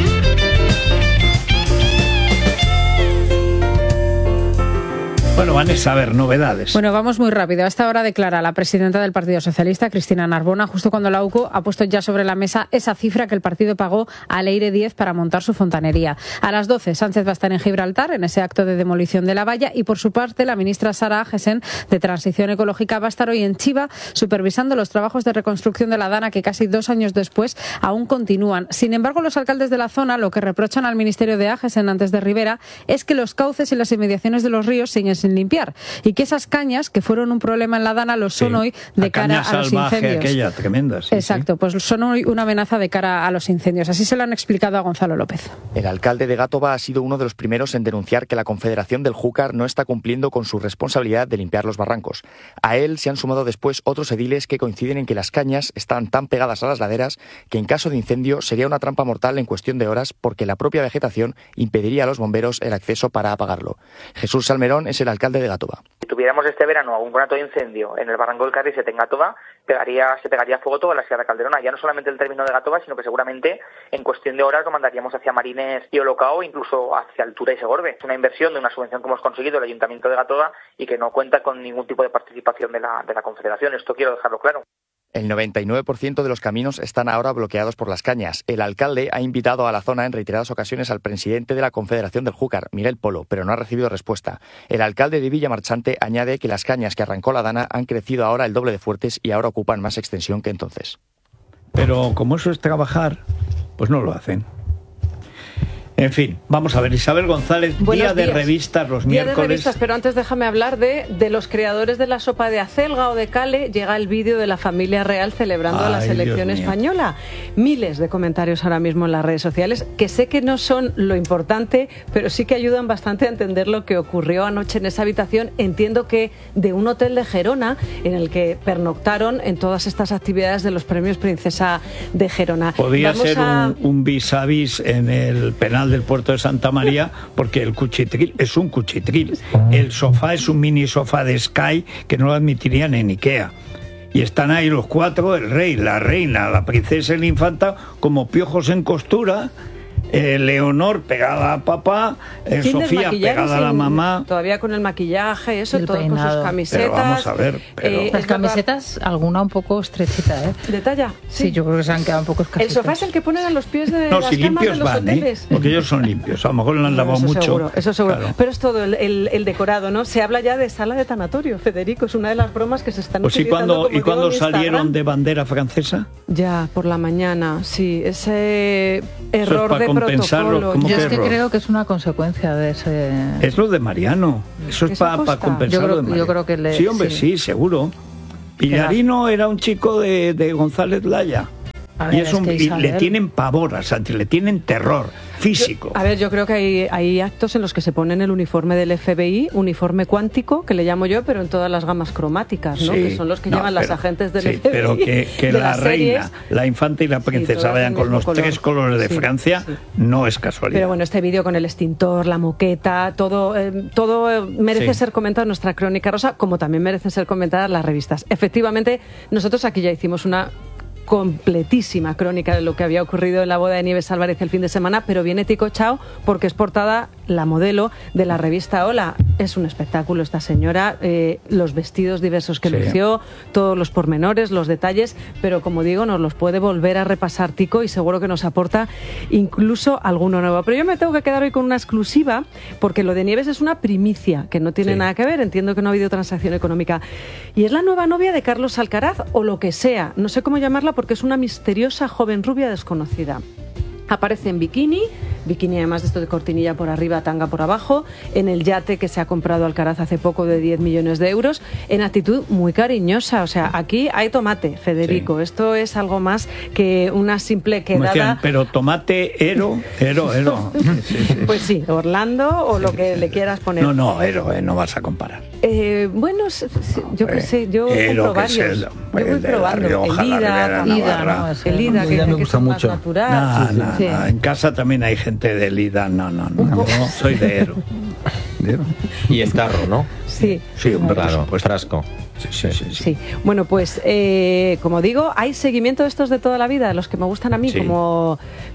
Bueno, Vanessa, a ver, novedades. Bueno, vamos muy rápido. A esta hora declara la presidenta del Partido Socialista, Cristina Narbona, justo cuando la U C O ha puesto ya sobre la mesa esa cifra que el partido pagó a Leire diez para montar su fontanería. A las doce, Sánchez va a estar en Gibraltar, en ese acto de demolición de la valla, y por su parte, la ministra Sara Agesen, de Transición Ecológica, va a estar hoy en Chiva, supervisando los trabajos de reconstrucción de la Dana, que casi dos años después aún continúan. Sin embargo, los alcaldes de la zona lo que reprochan al ministerio de Agesen antes de Rivera es que los cauces y las inmediaciones de los ríos siguen sin limpiar y que esas cañas que fueron un problema en la Dana lo son sí, hoy de cara a los incendios. Aquella tremenda, sí, Exacto, sí. Pues son hoy una amenaza de cara a los incendios. Así se lo han explicado a Gonzalo López. El alcalde de Gátova ha sido uno de los primeros en denunciar que la Confederación del Júcar no está cumpliendo con su responsabilidad de limpiar los barrancos. A él se han sumado después otros ediles que coinciden en que las cañas están tan pegadas a las laderas que en caso de incendio sería una trampa mortal en cuestión de horas porque la propia vegetación impediría a los bomberos el acceso para apagarlo. Jesús Salmerón es el alcalde de Gátova. Si tuviéramos este verano algún conato de incendio en el barranco del Carriset en Gátova, pegaría, se pegaría fuego toda la Sierra Calderona, ya no solamente el término de Gátova, sino que seguramente en cuestión de horas lo mandaríamos hacia Marines y Olocao, incluso hacia Altura y Segorbe. Es una inversión de una subvención que hemos conseguido el Ayuntamiento de Gátova y que no cuenta con ningún tipo de participación de la, de la Confederación. Esto quiero dejarlo claro. El noventa y nueve por ciento de los caminos están ahora bloqueados por las cañas. El alcalde ha invitado a la zona en reiteradas ocasiones al presidente de la Confederación del Júcar, Miguel Polo, pero no ha recibido respuesta. El alcalde de Villamarchante añade que las cañas que arrancó la Dana han crecido ahora el doble de fuertes y ahora ocupan más extensión que entonces. Pero como eso es trabajar, pues no lo hacen. En fin, vamos a ver, Isabel González, Buenos día de días. revistas los día miércoles. De revistas, pero antes déjame hablar de, de los creadores de la sopa de acelga o de cale. Llega el vídeo de la familia real celebrando Ay, la selección Dios mío. española. Miles de comentarios ahora mismo en las redes sociales, que sé que no son lo importante, pero sí que ayudan bastante a entender lo que ocurrió anoche en esa habitación. Entiendo que de un hotel de Gerona, en el que pernoctaron en todas estas actividades de los premios Princesa de Gerona. Podía Vamos ser a... un, un vis a vis en el penal del puerto de Santa María, porque el cuchitril es un cuchitril. El sofá es un mini sofá de Sky que no lo admitirían en Ikea. Y están ahí los cuatro, el rey, la reina, la princesa y la infanta, como piojos en costura. Eh, Leonor pegada a papá, eh, Sin Sofía desmaquillar, pegada a la sin- mamá. Todavía con el maquillaje, eso, El todo con sus peinado. camisetas. Pero vamos a ver, pero- Eh, Las es camisetas, alguna un poco estrechita, ¿eh? ¿De talla? Sí, yo creo que se han quedado un poco El escasitas. sofá es el que ponen a los pies de No, las si camas limpios de los van, ¿eh? hoteles. Porque ellos son limpios. A lo mejor lo han lavado eso mucho. seguro, eso seguro. Claro. Pero es todo el, el- el decorado, ¿no? Se habla ya de sala de tanatorio, Federico. Es una de las bromas que se están Pues ¿y utilizando. cuando, como ¿y digo, cuando en Instagram. salieron de bandera francesa? Ya, por la mañana, sí. Ese es error para de compensarlo, protocolo. ¿cómo Yo que es que error? creo que es una consecuencia de ese... Es lo de Mariano. Eso es ¿Eso para costa? compensar Yo creo- lo de Mariano. yo creo que le- Sí, hombre, sí. sí, seguro. Pillarino era un chico de, de González Laya. A Y, ver, es un- es que y Isabel- le tienen pavor a Santi, le tienen terror físico. A ver, yo creo que hay, hay actos en los que se ponen el uniforme del F B I, uniforme cuántico, que le llamo yo, pero en todas las gamas cromáticas, ¿no? Sí. Que son los que No, llevan las pero- agentes del sí, F B I. pero que, que de la las reina, series. la infanta y la princesa todas vayan del con mismo los color. tres colores de Sí, Francia sí. no es casualidad. Pero bueno, este vídeo con el extintor, la moqueta, todo, eh, todo eh, merece Sí. ser comentado en nuestra crónica rosa, como también merecen ser comentadas las revistas. Efectivamente, nosotros aquí ya hicimos una completísima crónica de lo que había ocurrido en la boda de Nieves Álvarez el fin de semana, pero viene Tico Chao porque es portada la modelo de la revista Hola. Es un espectáculo esta señora, eh, los vestidos diversos que Sí. lució, todos los pormenores, los detalles, pero como digo, nos los puede volver a repasar Tico y seguro que nos aporta incluso alguno nuevo. Pero yo me tengo que quedar hoy con una exclusiva porque lo de Nieves es una primicia que no tiene Sí. nada que ver, entiendo que no ha habido transacción económica. Y es la nueva novia de Carlos Alcaraz o lo que sea, no sé cómo llamarla porque es una misteriosa joven rubia desconocida. Aparece en bikini, bikini además de esto de cortinilla por arriba, tanga por abajo, en el yate que se ha comprado Alcaraz hace poco de diez millones de euros, en actitud muy cariñosa. O sea, aquí hay tomate, Federico. Sí. Esto es algo más que una simple Como decían, quedada. pero tomate, ero, ero, ero. Sí, sí, sí. Pues sí, Orlando o lo que le quieras poner. No, no, ero, eh, no vas a comparar. Eh, bueno, s- s- yo qué sé, yo Ero, compro que es varios. el- yo el voy de la probando. Rioja, el la Ida, Ribera también. Navarra. no, Sí. el Ida, A mí que, ya me que gusta es mucho. más natural. No, Sí, no, sí. no, en casa también hay gente de Lida, no, no, no, no, soy de Ero. ¿De Ero? Y el tarro, ¿no? Sí. Sí, hombre, por Claro, supuesto. frasco. Sí, sí, sí, sí. Sí, bueno, pues eh, como digo, hay seguimiento de estos de toda la vida, los que me gustan a mí, Sí. como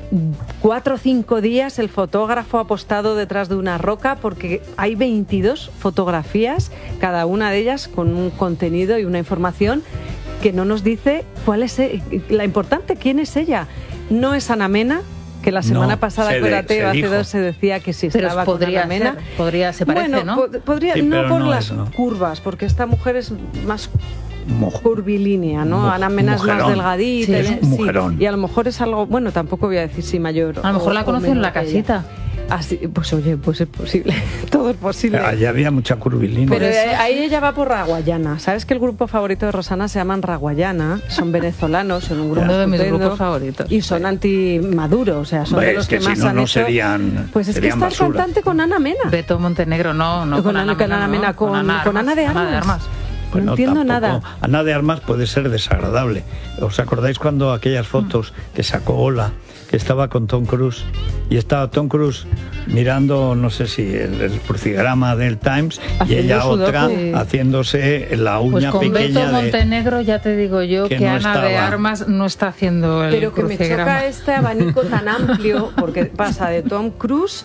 cuatro o cinco días el fotógrafo ha postado detrás de una roca porque hay veintidós fotografías, cada una de ellas con un contenido y una información que no nos dice cuál es e- la importante, quién es ella. No es Ana Mena, que la semana No, pasada se con de- Ateo se hace dijo. dos se decía que sí Pero estaba con podría Ana Mena. ser, podría, se parece, bueno, ¿no? po- podría, Sí, no pero por no las es, ¿no? curvas, porque esta mujer es más Mo- curvilínea, ¿no? Mu- Ana Mena es más mujerón. delgadita. Sí, es y- un mujerón. y a lo mejor es algo, bueno, tampoco voy a decir si mayor. A lo mejor o- la o conoció en menor la que ella. casita. Así, pues oye, pues es posible, todo es posible. Allá había mucha curvilínea. Pero eh, ahí ella va por Raguayana. ¿Sabes que el grupo favorito de Rosana se llaman Raguayana? Son venezolanos, son un grupo Uno de mis estupendo grupos favoritos. y son anti-Maduro, o sea, son Hombre, de los es que que, si más no, han no hecho. serían- Pues es que serían está el basura. cantante con Ana Mena. Beto Montenegro, no, no Con con, Ana- Ana con Mena, Ana no, Mena, con- con Ana de Armas. Pues no entiendo tampoco. nada. Ana de Armas puede ser desagradable. ¿Os acordáis cuando aquellas fotos que sacó Ola, que estaba con Tom Cruise y estaba Tom Cruise mirando, no sé si el, el crucigrama del Times y Haciendo ella sudoku. otra Sí. haciéndose la Pues uña con Beto pequeña de... Montenegro ya te digo yo que que, no Ana de estaba. Armas no está haciendo el Pero que me crucigrama. choca este abanico tan amplio, porque pasa de Tom Cruise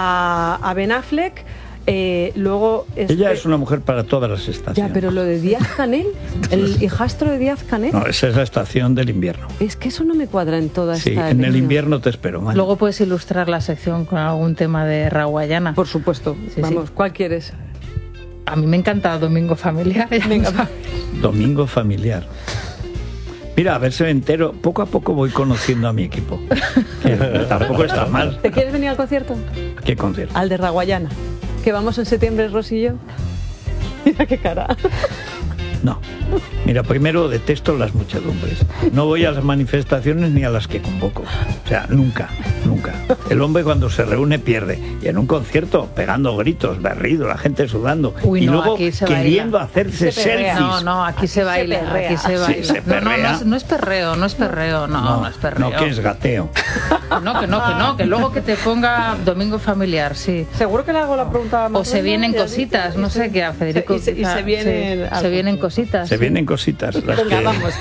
a, a Ben Affleck, eh, luego... este- Ella es una mujer para todas las estaciones. Ya, pero lo de Díaz Canel, el hijastro de Díaz Canel, No, esa es la estación del invierno. es que eso no me cuadra en toda Sí, esta... en el elección. invierno te espero. Manu. Luego puedes ilustrar la sección con algún tema de Raguayana. Por supuesto. Sí, Vamos, sí. ¿cuál quieres? A mí me encanta Domingo Familiar. Venga, va. Domingo familiar. Mira, a ver si me entero. Poco a poco voy conociendo a mi equipo. Que tampoco está mal. ¿Te quieres venir al concierto? ¿Qué concierto? Al de Raguayana. Que vamos en septiembre, Rosy y yo. Mira qué cara. No. Mira, primero detesto las muchedumbres. No voy a las manifestaciones ni a las que convoco. O sea, nunca, nunca. El hombre cuando se reúne pierde. Y en un concierto, pegando gritos, berrido, la gente sudando. Uy, y no, luego aquí se queriendo baila. hacerse Se selfies. No, no, aquí, aquí se baila. Se aquí se baila. Sí, se no, no, no, es, no es perreo, no es perreo, no, no, no es perreo. No, que es gateo. No, que no, que no, que luego que te ponga domingo familiar, sí. Seguro que le hago la pregunta a O se vienen cositas, no sé qué a Federico. Y se, y se vienen, sí, se vienen cositas. Se sí. vienen cositas. Las Venga, que... vamos.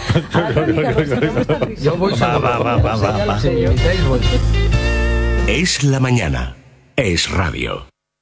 Yo voy va, va, va, va, va, va. Es la mañana. Es radio.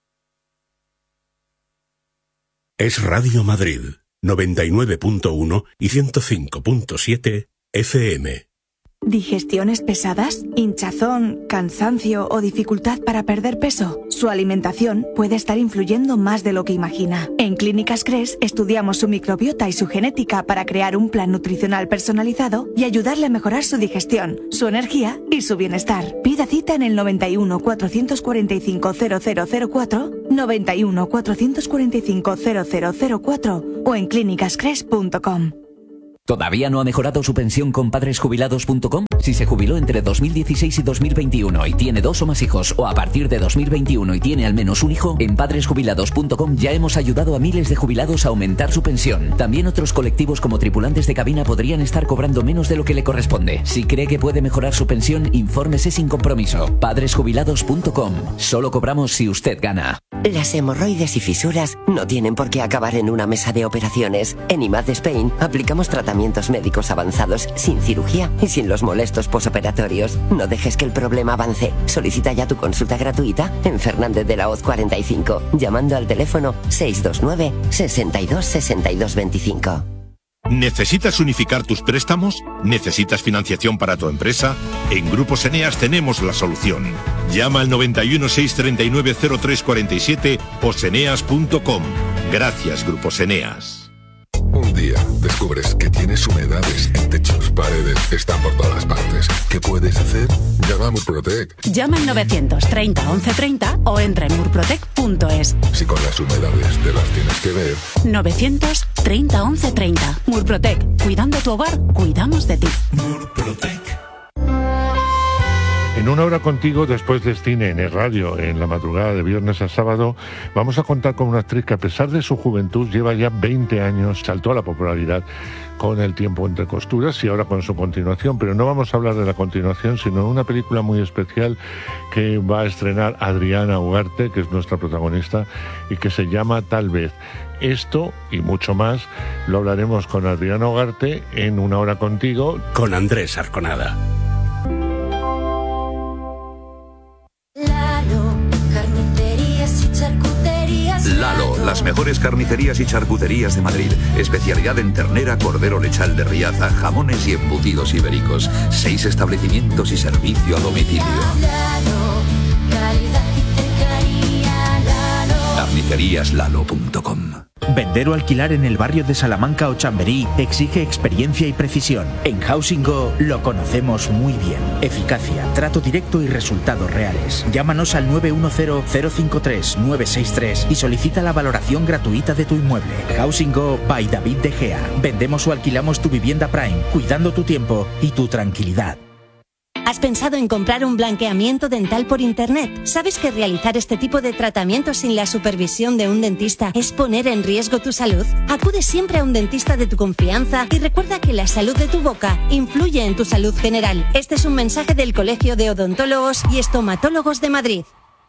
Es Radio Madrid, noventa y nueve punto uno y ciento cinco punto siete F M. ¿Digestiones pesadas? ¿Hinchazón, cansancio o dificultad para perder peso? Su alimentación puede estar influyendo más de lo que imagina. En Clínicas Cres estudiamos su microbiota y su genética para crear un plan nutricional personalizado y ayudarle a mejorar su digestión, su energía y su bienestar. Pida cita en el noventa y uno, cuatrocientos cuarenta y cinco, cero cero cero cuatro, noventa y uno, cuatrocientos cuarenta y cinco, cero cero cero cuatro o en clínicas cres punto com. ¿Todavía no ha mejorado su pensión con padres jubilados punto com? Si se jubiló entre dos mil dieciséis y dos mil veintiuno y tiene dos o más hijos, o a partir de dos mil veintiuno y tiene al menos un hijo, en padres jubilados punto com ya hemos ayudado a miles de jubilados a aumentar su pensión. También otros colectivos como tripulantes de cabina podrían estar cobrando menos de lo que le corresponde. Si cree que puede mejorar su pensión, infórmese sin compromiso. padres jubilados punto com. Solo cobramos si usted gana. Las hemorroides y fisuras no tienen por qué acabar en una mesa de operaciones. En I M A D Spain aplicamos tratamientos médicos avanzados sin cirugía y sin los molestos posoperatorios. No dejes que el problema avance. Solicita ya tu consulta gratuita en Fernández de la Hoz cuarenta y cinco, llamando al teléfono seis dos nueve, sesenta y dos, sesenta y dos veinticinco. ¿Necesitas unificar tus préstamos? ¿Necesitas financiación para tu empresa? En Grupos Eneas tenemos la solución. Llama al noventa y uno, seiscientos treinta y nueve, cero tres cuarenta y siete o seneas punto com. Gracias, Grupos Eneas. Un día descubres que tienes humedades en techos, paredes, están por todas partes. ¿Qué puedes hacer? Llama a Murprotec. Llama al novecientos treinta, once treinta o entra en murprotec punto es. Si con las humedades te las tienes que ver. novecientos treinta, once treinta. Murprotec. Cuidando tu hogar, cuidamos de ti. Murprotec. En una hora contigo, después de cine en el radio, en la madrugada de viernes a sábado, vamos a contar con una actriz que a pesar de su juventud lleva ya veinte años, saltó a la popularidad con El tiempo entre costuras y ahora con su continuación, pero no vamos a hablar de la continuación, sino de una película muy especial que va a estrenar Adriana Ugarte, que es nuestra protagonista, y que se llama Tal vez. Esto y mucho más lo hablaremos con Adriana Ugarte en Una hora contigo, con Andrés Arconada. Lalo, las mejores carnicerías y charcuterías de Madrid. Especialidad en ternera, cordero lechal de Riaza, jamones y embutidos ibéricos. Seis establecimientos y servicio a domicilio. carnicerías lalo punto com. Vender o alquilar en el barrio de Salamanca o Chamberí exige experiencia y precisión. En Housing Go lo conocemos muy bien. Eficacia, trato directo y resultados reales. Llámanos al nueve uno cero, cero cinco tres, nueve seis tres y solicita la valoración gratuita de tu inmueble. Housing Go by David De Gea. Vendemos o alquilamos tu vivienda Prime, cuidando tu tiempo y tu tranquilidad. ¿Has pensado en comprar un blanqueamiento dental por internet? ¿Sabes que realizar este tipo de tratamientos sin la supervisión de un dentista es poner en riesgo tu salud? Acude siempre a un dentista de tu confianza y recuerda que la salud de tu boca influye en tu salud general. Este es un mensaje del Colegio de Odontólogos y Estomatólogos de Madrid.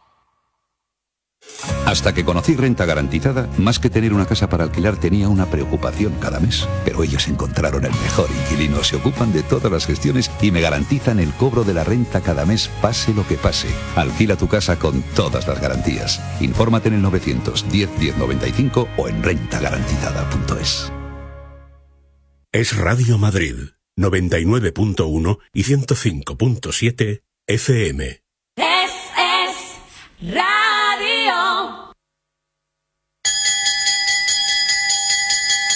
Hasta que conocí Renta Garantizada, más que tener una casa para alquilar tenía una preocupación cada mes. Pero ellos encontraron el mejor inquilino, se ocupan de todas las gestiones y me garantizan el cobro de la renta cada mes, pase lo que pase. Alquila tu casa con todas las garantías. Infórmate en el novecientos diez, diez noventa y cinco o en renta garantizada punto es. Es Radio Madrid, noventa y nueve punto uno y ciento cinco punto siete F M. Es, es, radio.